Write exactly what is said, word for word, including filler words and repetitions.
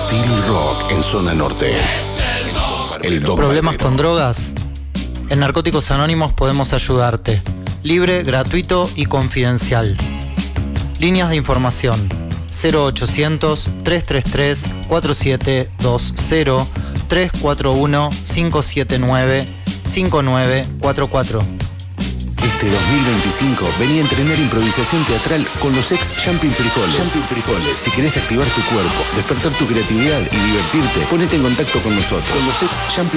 Steel Rock en zona norte. El ¿Problemas con drogas? En Narcóticos Anónimos podemos ayudarte. Libre, gratuito y confidencial. Líneas de información: cero ochocientos, trescientos treinta y tres, cuarenta y siete veinte, tres cuatro uno, cinco siete nueve, cinco nueve cuatro cuatro. Este dos mil veinticinco vení a entrenar improvisación teatral con los ex Jumping Frijoles. Jumping Frijoles. Si querés activar tu cuerpo, despertar tu creatividad y divertirte, ponete en contacto con nosotros. Con los ex Jumping